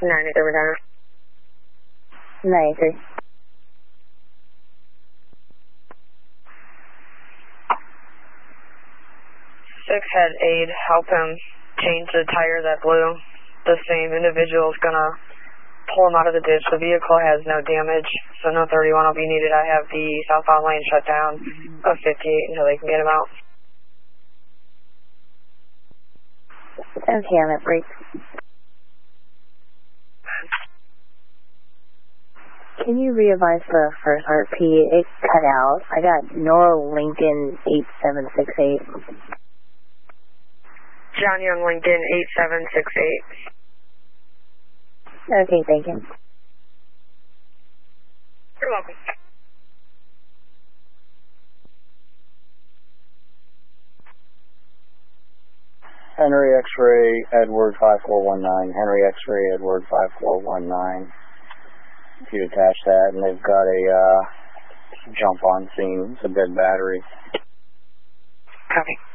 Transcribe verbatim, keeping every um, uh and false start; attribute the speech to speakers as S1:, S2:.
S1: ninety-three, Madonna.
S2: ninety-three.
S1: Six head aid, help him change the tire that blew. The same individual is going to pull him out of the ditch. The vehicle has no damage, so no thirty-one will be needed. I have the southbound lane shut down of fifty-eight until they can get him out.
S2: Okay, I'm at break. Can you re-advise the first R P? It cut out. I got Nora Lincoln eight seven six eight.
S1: John Young Lincoln eight seven six eight.
S2: Okay, thank you.
S1: You're welcome.
S3: Henry X-ray Edward five four one nine. Henry X-ray Edward five four one nine. If you attach that, and they've got a uh, jump on scene. It's a dead battery.
S1: Copy.